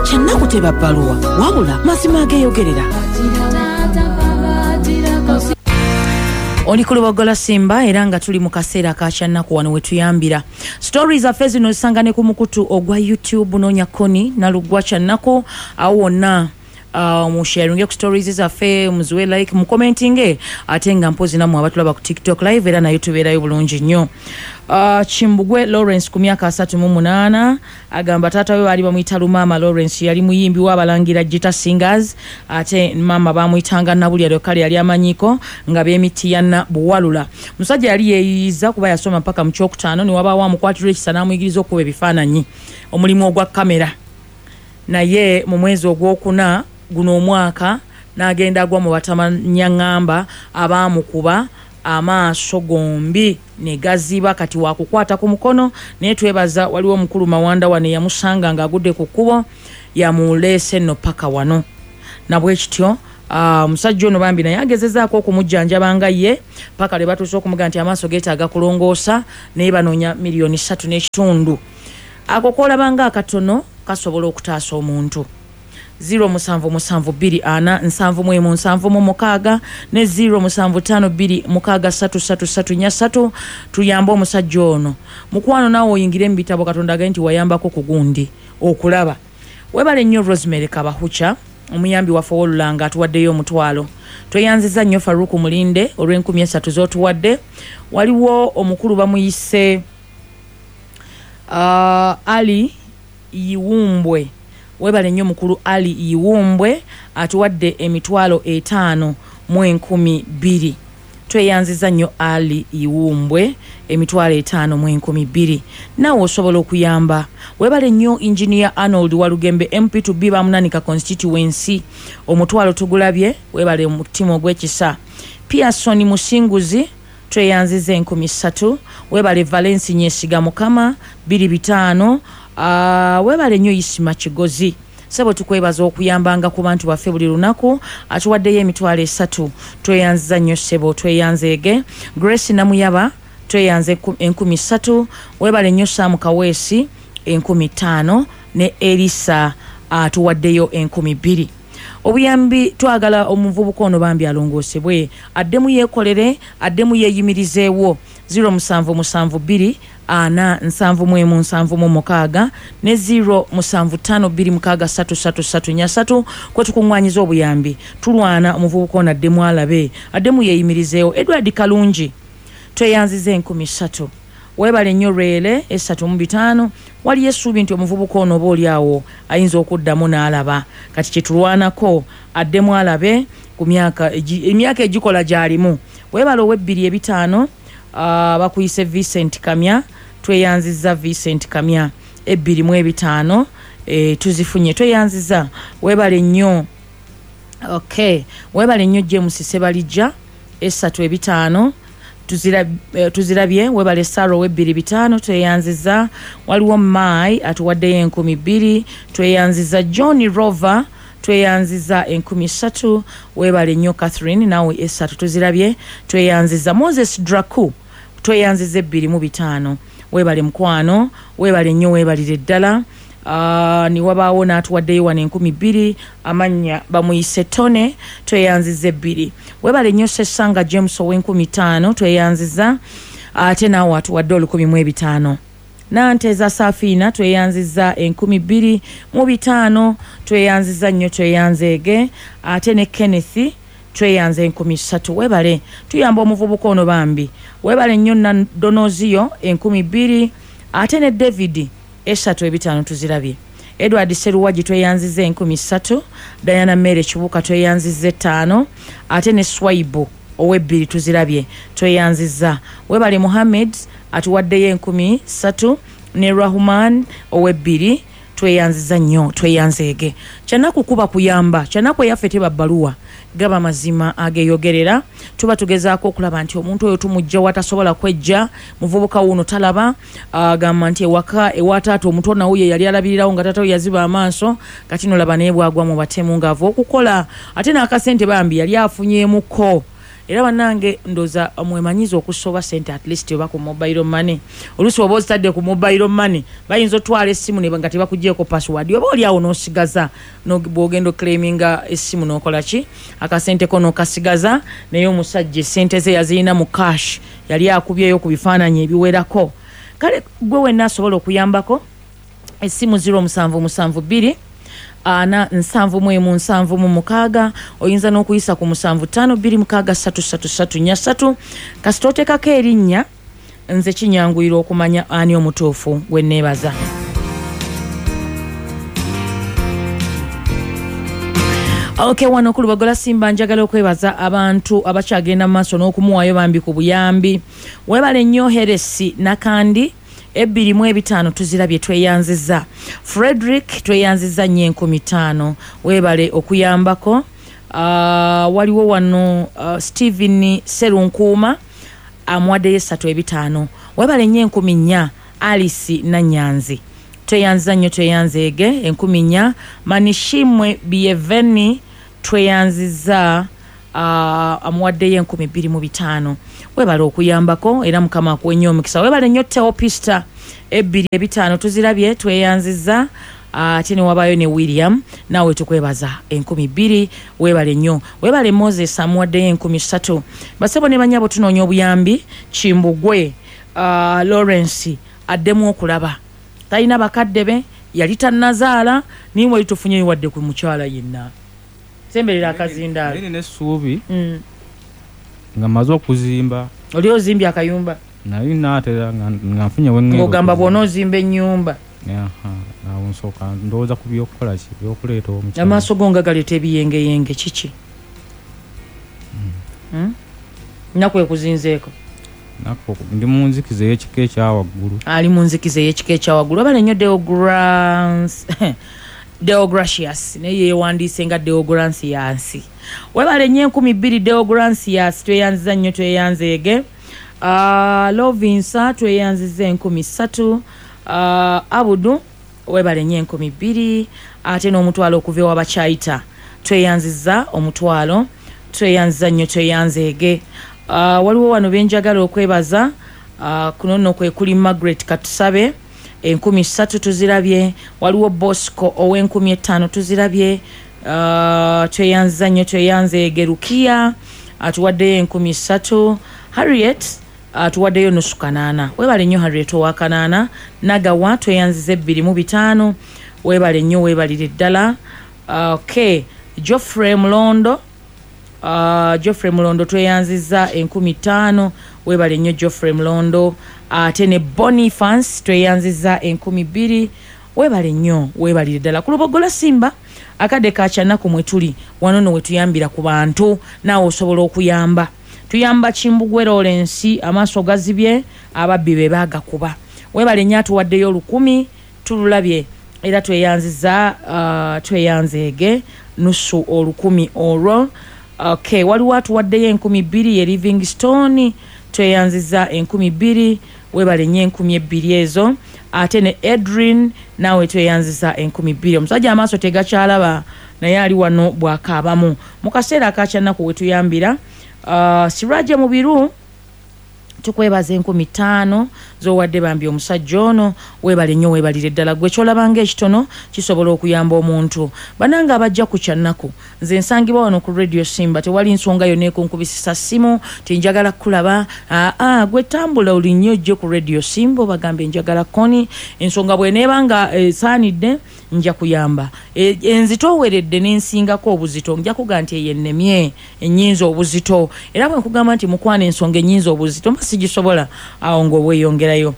kyannaku teba bbaluwa wabula mazima ageeyogerera. Oli ku Lubogola Simba era nga tuli mu kaseera ka kyannaku wano we tuyambira. Stories zaffe zino zisangane ku mukutu ogwa YouTube noonya Koni na Lugwa kyannaku awo wonna mu sharing ku stories zaffe muziwe like mu commenting ate nga mpozi namwe abatulaba ku TikTok live era nayo tubeerayo bulungi nnyo. Chimbugwe Lawrence ku myaka 38 agamba taata we bali bamuyita Lumama Lawrence yali muyimbi w'abalangira Gita Singers ate mama bamuyitanga Nabulya Lokale yali amanyiko nga b'emiti ya Buwalula. Musajja yali yeeyiza kuba yasoma mpaka mu kyokutaano ne waba wamukwatirwa ekisa n'amuyigiriza okuba ebifaananyi omulimu ogwa kamera naye mu mwezi ogwokuna guno omwaka n'agenda agwa mu batamanyangamba abamukuba amaaso gombi ne gaziba kati wakukwata ku mukono naye twebaza waliwo mukulu Mawanda wane yamusanga nga agudde ku kkubo yamuleese no paka wano nabwe kityo musajja ono bambi naye agezezaako okumujjanjabanga ye paka lwe batuuse okumuga nti amaaso geetaaga kulongoosa naye banoonya $3.5 ako koolabanga akatono kasobola okutaasa omuntu. 07724 ne 0752633 tuyamba omusajja ono. Mukwano nawe oyingire mu bitabo Katonda agaye nti wayambako ku gundi okulaba. Webale nnyo Rosemary Kabahucha omuyambi waffe w'olulanga atuwaddeyo omutwalo. Tweyanziza nnyo Faruku Mulinde olw'N3000 z'otuwadde. Waliwo omukulu bamuyise Ali Iwumbwe. Webale nnyo mukulu Ali Iwumbwe atuwadde $5,012. Tweyanziza nnyo Ali Iwumbwe $5,012. Nawe osobola okuyamba. Webale nnyo Engineer Arnold Walugembe MP2B bamunanika constituency omutwalo tugulabye. Webale mutima ogw'ekisa. Pearson Musinguzi tweyanziza $3,000. Webale Valence Nyesiga Mukama $2,500. Webale nnyo Isima Kigozi sebo tukwebaza okuyambanga ku bantu baffe buli lunaku atuwaddeyo $3,000. Tweyanziza nnyo sebo tweyanzeege. Grace Namuyaba tweyanze $3,000. Webale nnyo Sam Kaweesi $5,000 ne Elisa atuwaddeyo $2,000. Obuyambi twagala omuvubuka ono bambi alongoosebwe addemu yeekolere addemu yeeyimirizeewo. 07724 ne 0752633 kwe tukuŋŋwanyiza obuyambi tulwana omuvubuka ono addemu alabe addemu yeeyimirizeewo. Edward Kalungi tweyanziza $3,000. Webale nnyo Reele 3,500. Wali essuubi nti omuvubuka ono oboolyawo ayinza okuddamu n'alaba kati kyetulwanako addemu alabe ku emyaka egikola gy'alimu. Webale ow'N2,500 bakuyise Vincent Kamya tweyanziza Vincent Kamya $2,500 tuzifunye tweyanziza. Webale nnyo webale nnyo James Sebalijja $3,500 tuzirabye. Webale Saro $2,500 tweyanziza. Waliwo Mai atuwaddeyo $2,000 tweyanziza. John Rover tweyanziza $3,000. Webale nnyo Catherine nawe $3 tuzirabye tweyanziza. Moses Draku tweyanziza $2,500. Webale mukwano webale nnyo webalire ddala. Ni wabaawo n'atuwaddeyo wano $2,000 amannya bamuyise Tone tweyanziza $2. Webale nnyo Sesanga James ow'N5,000 tweyanziza ate naawe atuwadde $1,500. Nanteza Safina tweyanziza $2,500 tweyanziza nnyo tweyanzeege ate ne Kenneth tweyanze $3,000. Webale tuyamba omuvubuka ono bambi. Webale nnyo na Donozio $2,000 ate ne David $3,500 tuzirabye. Edward Seruwaji tweyanziza $3,000. Diana Mere Kibuka tweyanziza $5 ate ne Swaibu ow'N2 tuzirabye tweyanziza. Webale Muhammad atuwaddeyo $3,000 ne Rahman ow'N2 tweyanziza nnyo tweyanzeege. Kyanaku kuba kuyamba kyanaku yaffe teba bbaluwa gaba mazima ageeyogerera. Tuba tugezaako okulaba nti omuntu oyo tumujja watasobola kwejja muvubuka wuno talaba agamba nti ewaka ewataata omuto nawo ye yali alabirirawo nga taata we yaziba amaaso kati nolaba naye bwagwa mu batemu ng'ava okukola ate n'akasente bambi yali afunyeemuko era bannange ndoza mwemanyiza okusoba sente at least oba ku mobile money olusi oba ozitadde ku mobile money bayinza otwala essimu ne nga tebakugyeko password oba oli awo n'osigaza bw'ogenda claiminga essimu n'okola ki akasente ko n'okasigaza naye omusajja sente ze yazirina mu cash yali akubyeyo ku bifaananyi ebiwerako kale gwe wenna asobola okuyambako essimu 0772 ana 717 oyinza n'okuyisa ku 752633 kasitotekako erinnya nze kinyanguyira okumanya ani omutuufu gwe neebaza. Okay, wano ku Lubagola Simba njagala okwebaza abantu abakyagenda mu maaso n'okumuwaayo bambi ku buyambi. Webale nnyo Heresi Nakandi 2.5 tuzirabye tweyanziza. Frederick tweyanziza nnyo 15 webale okuyambako. Waliwo wano Steven Serunkuuma amwadde 3.5 webale nnyo 14 Alice Nanyanzi tweyanziza nnyo tweyanzeege 14 Manishimwe Bieveni tweyanziza amwaddeyo 25 webale okuyambako era mukama akuwenye omukisa. Webale nnyo Teopista 2.5 tuzirabye tweyanziza ate ne wabayo ne William nawe tukwebaza 12 webale nnyo. Webale Moses amwaddeyo 13 basebo ne banyabo tunoonya obuyambi Kimbugwe Lawrence addemu okulaba talina bakadde be yali tannazaala niwe tufunye wadde ku mukyala yenna semberera akazinda nene nesuubi nga mazo okuzimba oli ozimbi akayumba nayo natera nga nfunye wengego ogamba bwono ozimba ennyumba nawo nsoka ndowooza ku byokukola ki byokuleeta omukyala amaaso gonga galeeta ebiyengeyenge kiki nakwe kuzinzeeko nako ndi munzikize y'ekika ekyawaggulu ali munzikize y'ekika ekyawaggulu abale nnyo Deogracious naye yeewandiise nga Deogracious webale nnyo 12 Deogracious tweyanziza nnyo tweyanzeege Lovinsa tweyanziza 13 Abudu webale nnyo 12 ate n'omutwalo okuva ewabachayita tweyanziza omutwalo tweyanziza nnyo tweyanzeege waliwo wano benjagala okwebaza kuno nno kwe kuli Margaret Katusabe 13 tuzirabye. Waliwo Bosco ow'15 tuzirabye. Tweyanziza nnyo tweyanzeege. Rukia atuwaddeyo 13. Harriet atuwaddeyo nusu kanaana webale nnyo Harriet owa kanaana. Nagawa tweyanziza 2.5 webale nnyo webalire ddala. Okay, Geoffrey Mulondo tweyanziza 15 webale nnyo Geoffrey Mulondo ate ne Boniface tweyanziza 12 webale nnyo webalire ddala. Ku Lubogola Simba akadde kakyanaku mwe tuli wano no wetuyambira ku bantu naawe osobola okuyamba. Tuyamba Kimbugwe Lawrence amaaso gazibye ababbi be baagakuba webale nnyo atuwaddeyo 10 tululabye era tweyanziza tweyanzeege nusu 10 olwo. Okay, waliwo atuwaddeyo 12 ye Livingstone tweyanziza 12 webale nnyo 12 ezo ate ne Edrin nawe tweyanziza 12. Omusajja amaaso tegakyalaba naye ali wano bwakaabamu mu kaseera akakyanaku wetuyambira. Siraje Mubiru tukwebaza 15 zowadde bambi omusajja ono webale nnyo webalire ddala. Gwe kyolabanga ekitono kisobola okuyamba omuntu bananga abajja ku kyanaku nze nsangibwa wano ku Radio Simba tewali nsonga yonna ekunkubisisa simu tinjagala kulaba gwe tambula oli nnyo ojje ku Radio Simba bagambe njagala koni ensonga bweneebanga esaanidde nja kuyamba enzito weredde n'ensingako obuzito nja kuga nti eyennemye ennyinza obuzito era bwe nkugamba nti mukwana ensonga ennyinza obuzito mba sigisobola awo ng'obweyongerayo.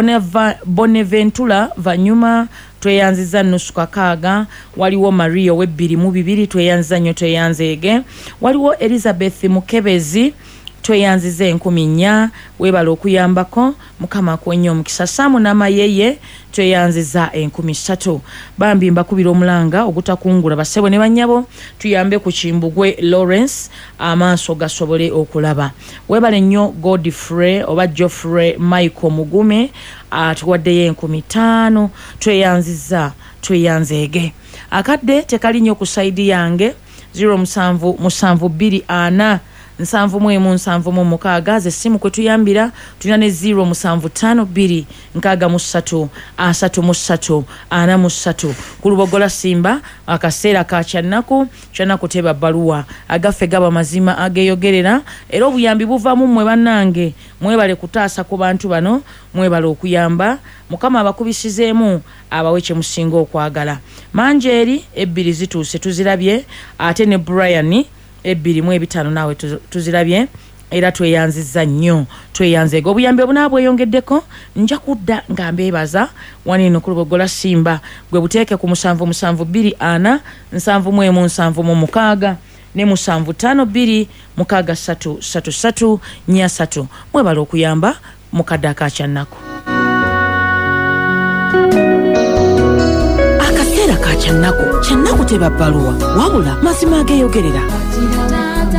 Bonaventura Vanyuma tweyanziza nusu kakaaga. Waliwo Maria we2.2 tweyanziza nnyo tweyanzeege. Waliwo Elizabeth Mukebezi tweyanziza 14 webale okuyambako mukama akuwenye omukisa. Samu Namayeye tweyanziza 13 bambi mbakubira omulanga ogutakungula basebo ne banyabo tuyambe ku Kimbugwe Lawrence amaaso gasobole okulaba. Webale nnyo Godfrey oba Geoffrey Michael Mugume atuwaddeyo 15 tweyanziza tweyanzeege. Akadde tekali nnyo ku saidi yange 0772 ana 71776 ze simu kwe tuyambira tulina ne 0752 63 33 43 ku Lubogola Simba akaseera ka kyanaku teba baluwa agaffe gaba mazima ageyogerera era obuyambi buvamu mmwe bannange mwebale kutaasa ku bantu bano mwebale okuyamba mukama abakubisizeemu abawe kye musinga okwagala Manjeri ebbiri zituuse tuzirabye ate ne Brian 2.5 nawe tuzirabye era tweyanziza nnyo tweyanzega obuyambi obunaabweyongeddeko nja kudda nga mbeebaza wanino ku Lubogola Simba gwe buteeke ku 772 71776 ne 752 633 3 mwebale okuyamba mukadde akakyannako akaseera kakyannako teba bbaluwa wabula mazima ageeyogerera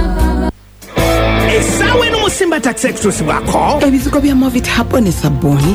Esawe n'omusimba taxi express bwako ebizigo bya Movit Habo ne Saboni